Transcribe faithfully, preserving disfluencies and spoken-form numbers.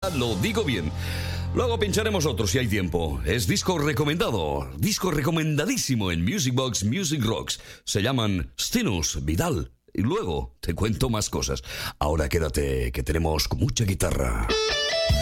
Lo digo bien. Luego pincharemos otro si hay tiempo. Es disco recomendado, disco recomendadísimo en Music Box Music Rocks. Se llaman Stinus Vidal. Y luego te cuento más cosas. Ahora quédate, que tenemos mucha guitarra.